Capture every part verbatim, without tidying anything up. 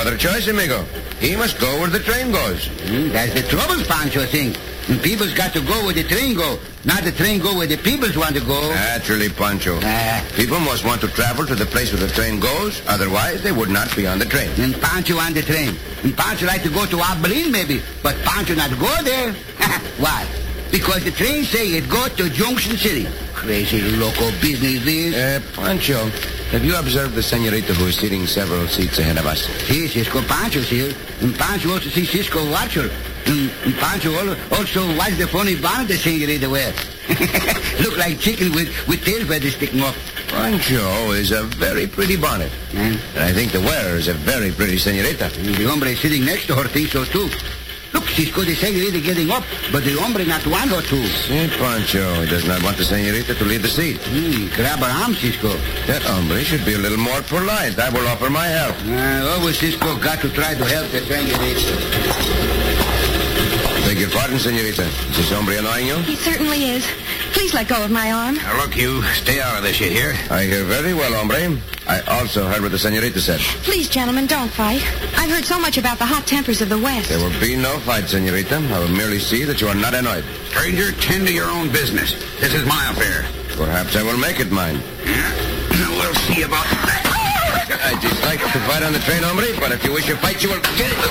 other choice, amigo. He must go where the train goes. Mm, that's the trouble, Pancho, thing. And people's got to go where the train go, not the train go where the peoples want to go. Naturally, Pancho. Ah. People must want to travel to the place where the train goes. Otherwise, they would not be on the train. And Pancho on the train. And Pancho like to go to Abilene, maybe. But Pancho not go there. Why? Because the train say it go to Junction City. Crazy local business this. Uh, Pancho, have you observed the senorita who is sitting several seats ahead of us? See, Cisco, Pancho's here. And Pancho also see Cisco watch her. And, and Pancho also watch the funny bonnet the senorita wear. Look like chicken with, with tail feathers sticking off. Pancho is a very pretty bonnet. Hmm? And I think the wearer is a very pretty senorita. And the hombre sitting next to her thinks so too. Look, Cisco, the senorita getting up, but the hombre not want her to. See, Pancho, he does not want the senorita to leave the seat. Hmm, grab her arm, Cisco. That hombre should be a little more polite. I will offer my help. Uh, always Cisco got to try to help the senorita. Beg your pardon, senorita. Is this hombre annoying you? He certainly is. Please let go of my arm. Now, look, you. Stay out of this, you hear? I hear very well, hombre. I also heard what the senorita said. Please, gentlemen, don't fight. I've heard so much about the hot tempers of the West. There will be no fight, senorita. I will merely see that you are not annoyed. Stranger, tend to your own business. This is my affair. Perhaps I will make it mine. Yeah? We'll see about that. I dislike to fight on the train, hombre, but if you wish to fight, you will get it.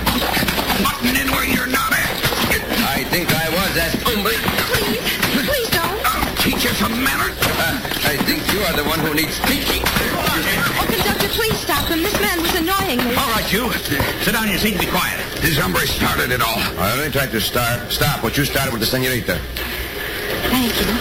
Button in where you're not at. I think I was that hombre. Please, please don't. I'll teach you some manners. Uh, I think you are the one who needs teaching. Oh, conductor, please stop him. This man was annoying me. All right, you. Sit down in your seat and be quiet. This hombre started it all. I only tried to start, stop what you started with the senorita. Thank you.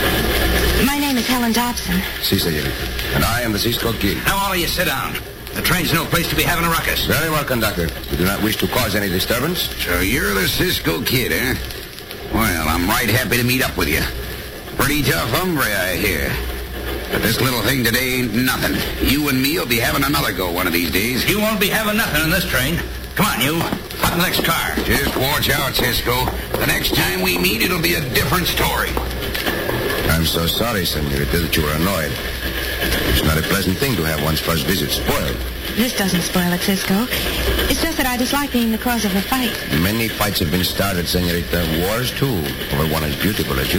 My name is Helen Dobson. Si, senorita. And I am the Cisco Kid. Now, all of you sit down. The train's no place to be having a ruckus. Very well, conductor. We do not wish to cause any disturbance. So you're the Cisco Kid, eh? Well, I'm right happy to meet up with you. Pretty tough hombre, I hear. But this little thing today ain't nothing. You and me will be having another go one of these days. You won't be having nothing on this train. Come on, you. On the next car. Just watch out, Cisco. The next time we meet, it'll be a different story. I'm so sorry, senorita, that you were annoyed. It's not a pleasant thing to have one's first visit spoiled. This doesn't spoil it, Cisco. It's just that I dislike being the cause of a fight. Many fights have been started, senorita. Wars, too, over one as beautiful as you.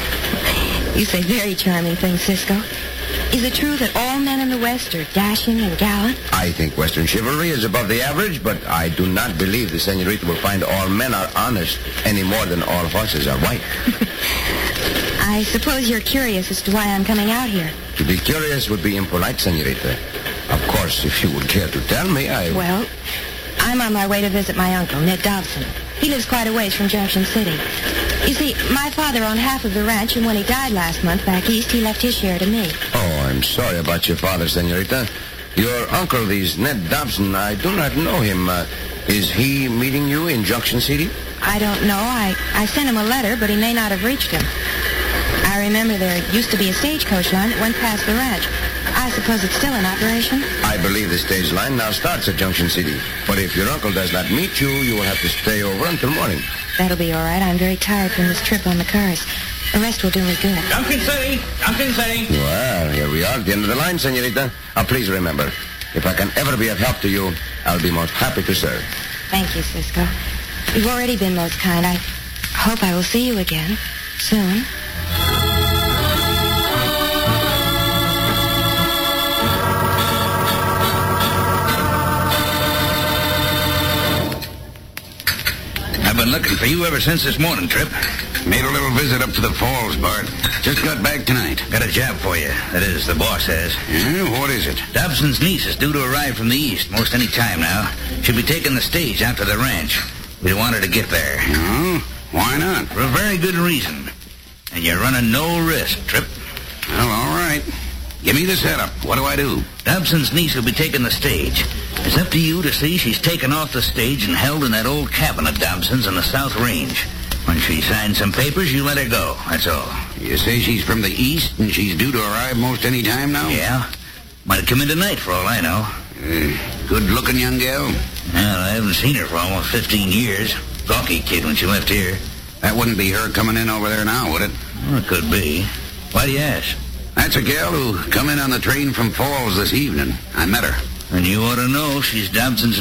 You say very charming things, Cisco. Is it true that all men in the West are dashing and gallant? I think Western chivalry is above the average, but I do not believe the senorita will find all men are honest any more than all horses are white. I suppose you're curious as to why I'm coming out here. To be curious would be impolite, senorita. Of course, if you would care to tell me, I... Well, I'm on my way to visit my uncle, Ned Dobson. He lives quite a ways from Junction City. You see, my father owned half of the ranch, and when he died last month back east, he left his share to me. Oh, I'm sorry about your father, senorita. Your uncle, this Ned Dobson, I do not know him. Uh, is he meeting you in Junction City? I don't know. I, I sent him a letter, but he may not have reached him. I remember there used to be a stagecoach line that went past the ranch. I suppose it's still in operation? I believe the stage line now starts at Junction City. But if your uncle does not meet you, you will have to stay over until morning. That'll be all right. I'm very tired from this trip on the cars. The rest will do me good. Junction City! Junction City! Well, here we are at the end of the line, senorita. Now, please remember, if I can ever be of help to you, I'll be most happy to serve. Thank you, Cisco. You've already been most kind. I hope I will see you again soon. I've been looking for you ever since this morning, Trip. Made a little visit up to the falls, Bart. Just got back tonight. Got a job for you. That is, the boss has. Yeah, what is it? Dobson's niece is due to arrive from the east most any time now. She'll be taking the stage out to the ranch. We want her to get there. Oh, why not? For a very good reason. And you're running no risk, Trip. Well, all right. Give me the setup. What do I do? Dobson's niece will be taking the stage. It's up to you to see she's taken off the stage and held in that old cabin of Dobson's in the South Range. When she signs some papers, you let her go. That's all. You say she's from the east and she's due to arrive most any time now? Yeah. Might have come in tonight for all I know. Uh, good-looking young gal? Well, I haven't seen her for almost fifteen years. Gawky kid when she left here. That wouldn't be her coming in over there now, would it? Well, it could be. Why do you ask? That's a gal who come in on the train from Falls this evening. I met her. And you ought to know she's Dobson's